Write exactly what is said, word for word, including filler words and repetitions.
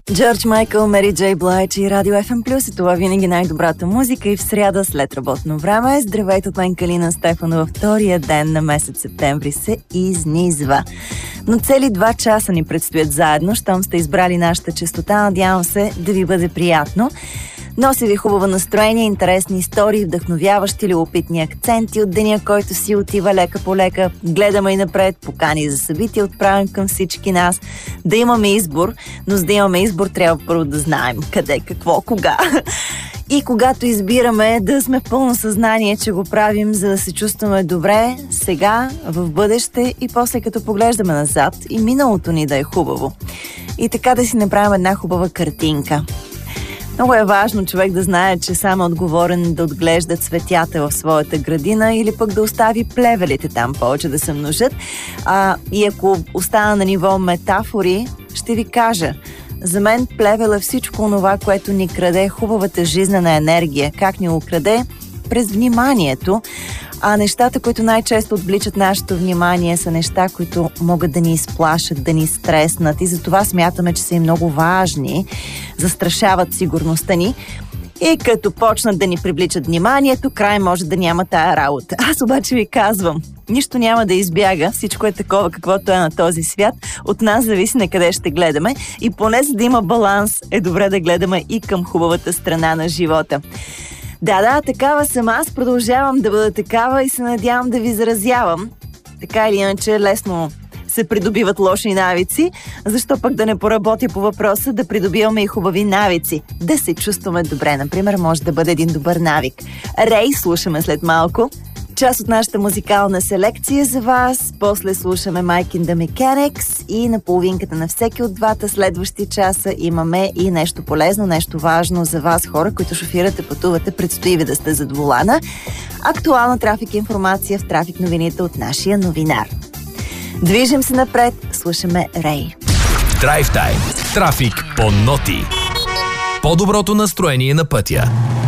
Джордж Майкъл, Мери Джей Блайч и Радио Еф Ем Плюс. И това винаги най-добрата музика и в сряда след работно време. Здравейте от мен, Калина Стефанова. Втория ден на месец септември се изнизва. Но цели два часа ни предстоят заедно. Щом сте избрали нашата честота, надявам се да ви бъде приятно. Носи ви хубаво настроение, интересни истории, вдъхновяващи, любопитни акценти от деня, който си отива лека по лека. Гледаме и напред, покани за събития отправим към всички нас. Да имаме избор, но за да имаме избор трябва първо да знаем къде, какво, кога. И когато избираме, да сме в пълно съзнание, че го правим, за да се чувстваме добре сега, в бъдеще и после като поглеждаме назад и миналото ни да е хубаво. И така да си направим една хубава картинка. Много е важно човек да знае, че сам е отговорен да отглежда цветята в своята градина или пък да остави плевелите там повече да се множат. А, и ако остана на ниво метафори, ще ви кажа. За мен плевел е всичко онова, което ни краде хубавата жизнена енергия. Как ни го краде? През вниманието. А нещата, които най-често отвличат нашето внимание, са неща, които могат да ни изплашат, да ни стреснат и затова смятаме, че са и много важни, застрашават сигурността ни. И като почнат да ни привличат вниманието, край може да няма тая работа. Аз обаче ви казвам, нищо няма да избяга, всичко е такова, каквото е на този свят. От нас зависи на къде ще гледаме и поне за да има баланс, е добре да гледаме и към хубавата страна на живота. Да, да, такава съм аз, продължавам да бъда такава и се надявам да ви заразявам. Така или иначе лесно се придобиват лоши навици, защо пък да не поработя по въпроса да придобиваме и хубави навици. Да се чувстваме добре, например, може да бъде един добър навик. Рей слушаме след малко. Част от нашата музикална селекция за вас. После слушаме Mike and the Mechanics и на половинката на всеки от двата следващи часа имаме и нещо полезно, нещо важно за вас, хора, които шофирате, пътувате, предстои ви да сте зад волана. Актуална трафик информация в Трафик новините от нашия новинар. Движим се напред, слушаме Рей. Драйв тайм. Трафик по ноти. По-доброто настроение на пътя.